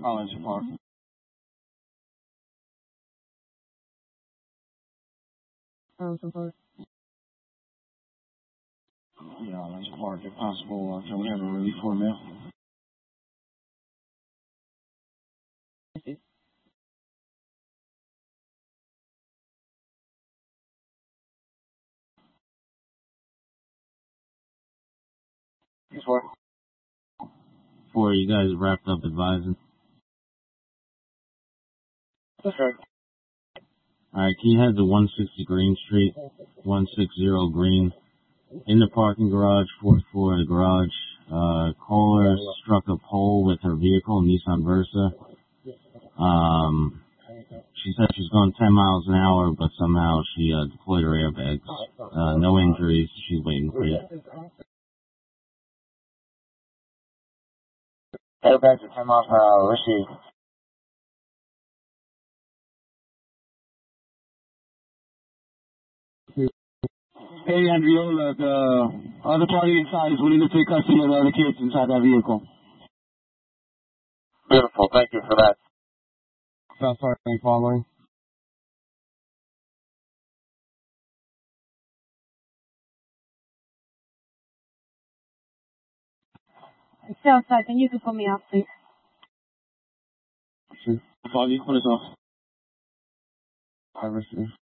College Park. Yeah, College Park, if possible, until we have a relief for mail. Yes, sir. Before you guys wrapped up advising. That's right. Alright, can you head to 160 Green Street, 160 Green, in the parking garage, 4th floor of the garage. Caller struck a pole with her vehicle, Nissan Versa. She said she's going 10 miles an hour, but somehow she deployed her airbags. No injuries. She's waiting for you. Airbags at 10 miles per hour. Receive. Hey, Andriola, the other party inside is willing to take custody of the other kids inside that vehicle. Beautiful. Thank you for that. South Park following. Southside, can you pull me off, please? Sure. Foggy, what is off? I receive.